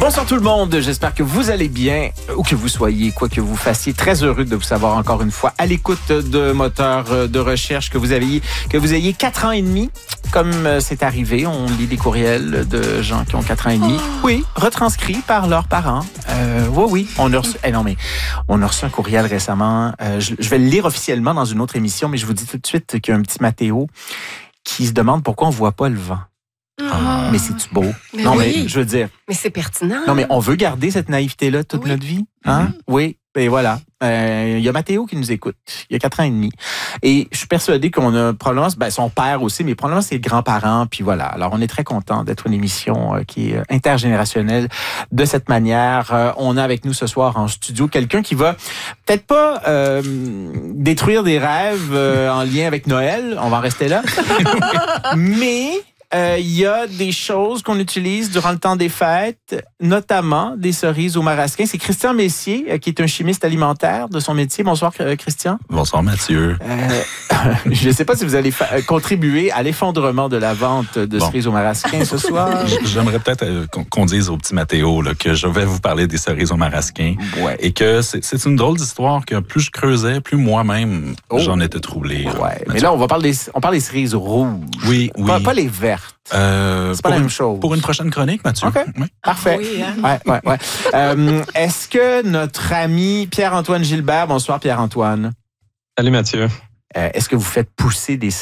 Bonsoir tout le monde, j'espère que vous allez bien, où que vous soyez, quoi que vous fassiez. Très heureux de vous savoir encore une fois à l'écoute de Moteur de recherche, que vous ayez 4 ans et demi, comme c'est arrivé. On lit des courriels de gens qui ont 4 ans et demi. Oui, retranscrits par leurs parents. Oui, on a reçu, on a reçu un courriel récemment. Je vais le lire officiellement dans une autre émission, mais je vous dis tout de suite qu'il y a un petit Mathéo qui se demande pourquoi on voit pas le vent. Mais c'est-tu beau? Mais non, oui. mais je veux dire... Mais c'est pertinent. Non, mais on veut garder cette naïveté-là toute notre vie. Hein? Oui, et voilà. Il y a Mathéo qui nous écoute. Il y a 4 ans et demi. Et je suis persuadé qu'on a probablement... son père aussi, mais probablement ses grands-parents. Puis voilà. Alors, on est très content d'être une émission qui est intergénérationnelle de cette manière. On a avec nous ce soir en studio quelqu'un qui va peut-être pas détruire des rêves en lien avec Noël. On va en rester là. Mais... il y a des choses qu'on utilise durant le temps des fêtes, notamment des cerises au marasquin. C'est Christian Messier, qui est un chimiste alimentaire de son métier. Bonsoir, Christian. Bonsoir, Mathieu. Je ne sais pas si vous allez contribuer à l'effondrement de la vente de cerises au marasquin ce soir. J'aimerais peut-être qu'on dise au petit Mathéo là, que je vais vous parler des cerises au marasquin. Ouais. Et que c'est une drôle d'histoire que plus je creusais, plus moi-même, j'en étais troublé. Ouais. Mais là, on parle des cerises rouges. Oui. Pas les vertes. C'est pas la même chose. Pour une prochaine chronique, Mathieu. OK. Oui. Parfait. Oui, hein? Ouais. Est-ce que notre ami Pierre-Antoine Gilbert, bonsoir Pierre-Antoine. Salut Mathieu. Est-ce que vous faites pousser des